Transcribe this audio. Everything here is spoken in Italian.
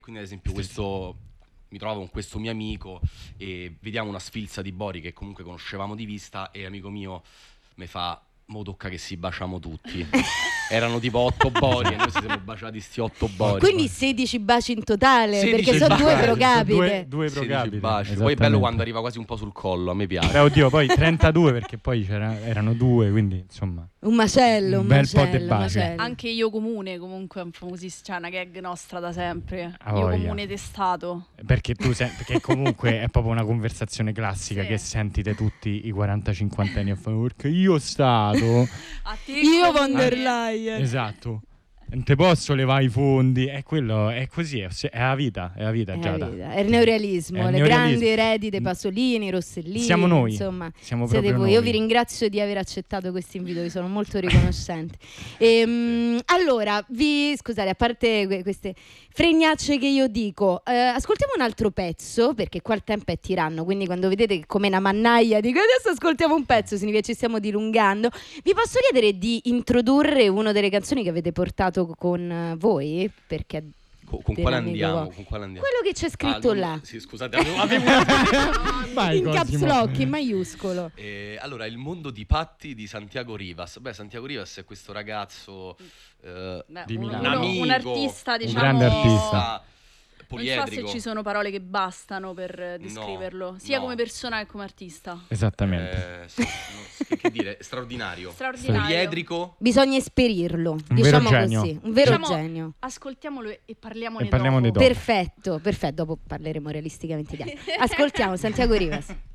Quindi ad esempio mi trovo con questo mio amico e vediamo una sfilza di Bori che comunque conoscevamo di vista e l'amico mio mi fa: mo tocca che si baciamo tutti. Erano tipo 8 Bori e noi ci siamo baciati sti 8 Bori. Quindi 16 baci in totale, 16 perché sono due baci. pro capite. Due pro 16 capite. baci. Poi è bello quando arriva quasi un po' sul collo, a me piace. Oddio, poi 32 perché poi erano due, quindi insomma Un macello, un bel po' macello, di un baci. macello. Anche Io Comune comunque è un famosissimo, cioè una gag nostra da sempre. Ah, Io voglia. Comune testato. perché perché comunque è proprio una conversazione classica Sì. che sentite tutti i 40-50 anni a fare perché io stato A te Io von Comune. der Leyen. esatto. Non te posso levare i fondi, è quello, è così, è la vita, Giada. È il neorealismo, È il le neorealismo. grandi eredi dei Pasolini, Rossellini. Siamo noi, Insomma, siamo siete proprio voi. noi. Io vi ringrazio di aver accettato questo invito, vi sono molto riconoscente. Allora, scusate, a parte queste fregnacce che io dico, ascoltiamo un altro pezzo, perché qua il tempo è tiranno, quindi quando vedete che come una mannaia dico adesso ascoltiamo un pezzo, significa che ci stiamo dilungando. Vi posso chiedere di introdurre una delle canzoni che avete portato con voi? Perché Con quale andiamo? Con quale andiamo? quello che c'è scritto là. Sì, scusate, avevo Vai, in caps Cosimo. lock, in maiuscolo. allora, Il mondo di Patti di Santiago Rivas. Beh, Santiago Rivas è questo ragazzo Beh, Di un Milano. un artista, diciamo, grande artista. Non so se poliedrico. ci sono parole che bastano per descriverlo, sia no. come persona che come artista. Esattamente. Che dire, straordinario. Straordinario. Poliedrico. Bisogna esperirlo, Un diciamo vero genio. così, un vero Diciamo, genio. Ascoltiamolo e parliamone E parliamone dopo. dopo. Perfetto, dopo parleremo realisticamente di altro. Ascoltiamo Santiago Rivas.